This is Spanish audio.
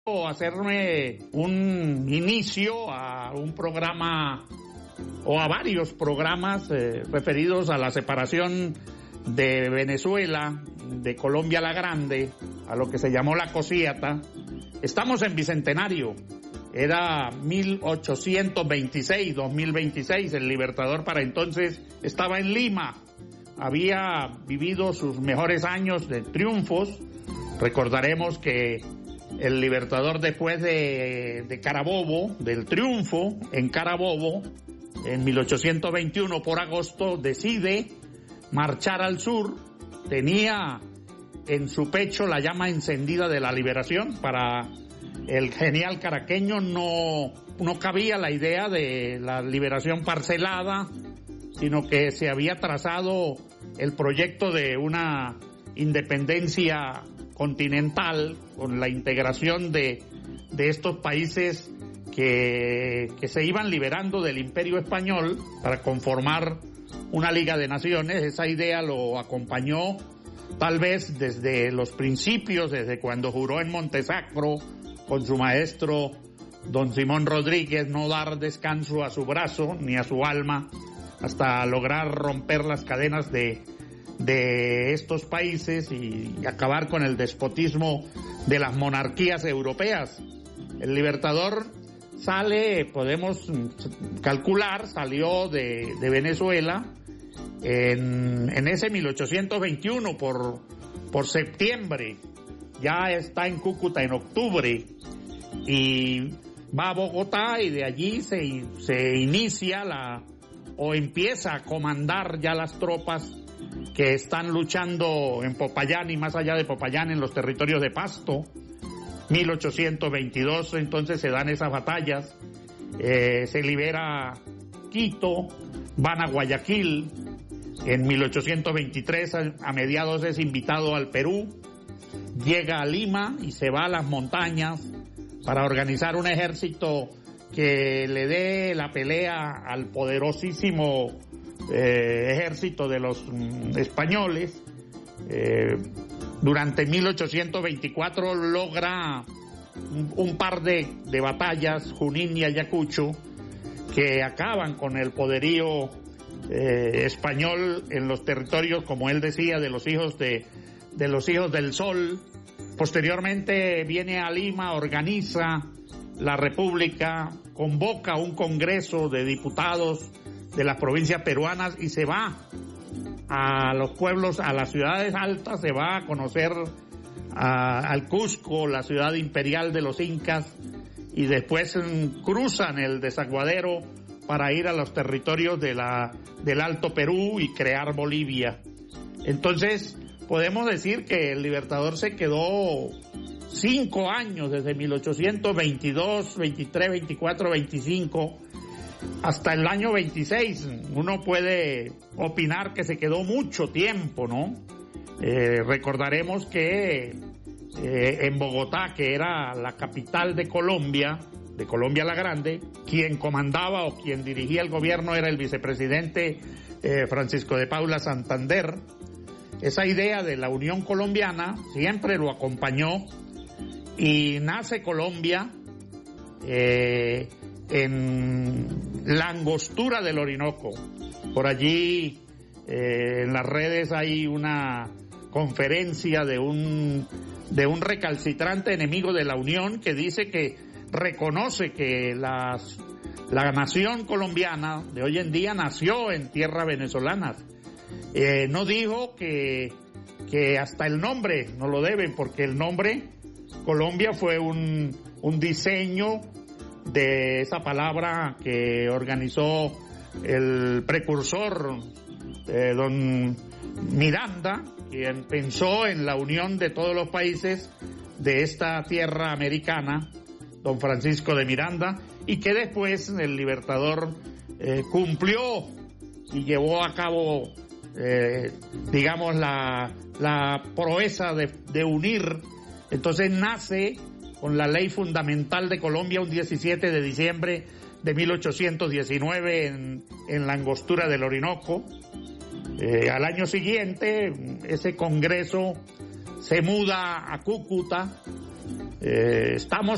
hacerme un inicio a un programa o a varios programas referidos a la separación de Venezuela, de Colombia la Grande, a lo que se llamó la Cociata. Estamos en Bicentenario, era 1826, 2026, el Libertador para entonces estaba en Lima, había vivido sus mejores años de triunfos. Recordaremos que el Libertador, después de Carabobo, del triunfo en Carabobo, en 1821 por agosto, decide marchar al sur. Tenía en su pecho la llama encendida de la liberación. Para el genial caraqueño no cabía la idea de la liberación parcelada, sino que se había trazado el proyecto de una independencia continental con la integración de estos países que se iban liberando del Imperio Español para conformar una Liga de Naciones. Esa idea lo acompañó tal vez desde los principios, desde cuando juró en Montesacro con su maestro don Simón Rodríguez no dar descanso a su brazo ni a su alma hasta lograr romper las cadenas de estos países y acabar con el despotismo de las monarquías europeas. El Libertador sale, podemos calcular, salió de Venezuela en ese 1821 por septiembre, ya está en Cúcuta en octubre y va a Bogotá, y de allí se inicia o empieza a comandar ya las tropas que están luchando en Popayán y más allá de Popayán en los territorios de Pasto. 1822 entonces se dan esas batallas, se libera Quito, van a Guayaquil. En 1823 a mediados es invitado al Perú, llega a Lima y se va a las montañas para organizar un ejército que le dé la pelea al poderosísimo ejército de los españoles. Durante 1824 logra un par de batallas, Junín y Ayacucho, que acaban con el poderío español en los territorios, como él decía, de los hijos del sol. Posteriormente viene a Lima, organiza la República, convoca un congreso de diputados de las provincias peruanas y se va a los pueblos, a las ciudades altas, se va a conocer al Cusco, la ciudad imperial de los incas, y después cruzan el desaguadero para ir a los territorios del Alto Perú y crear Bolivia. Entonces podemos decir que el Libertador se quedó 5 años, desde 1822, 23, 24, 25 hasta el año 26. Uno puede opinar que se quedó mucho tiempo, ¿no? Recordaremos que en Bogotá, que era la capital de Colombia la Grande, quien comandaba o quien dirigía el gobierno era el vicepresidente Francisco de Paula Santander. Esa idea de la Unión Colombiana siempre lo acompañó y nace Colombia en la angostura del Orinoco. Por allí en las redes hay una conferencia de un recalcitrante enemigo de la Unión que dice que reconoce que la nación colombiana de hoy en día nació en tierras venezolanas. No dijo que hasta el nombre no lo deben, porque el nombre Colombia fue un diseño de esa palabra que organizó el precursor don Miranda, quien pensó en la unión de todos los países de esta tierra americana, don Francisco de Miranda, y que después el Libertador cumplió y llevó a cabo digamos la proeza de unir. Entonces nace con la ley fundamental de Colombia un 17 de diciembre de 1819 en la angostura del Orinoco. Al año siguiente ese congreso se muda a Cúcuta. Estamos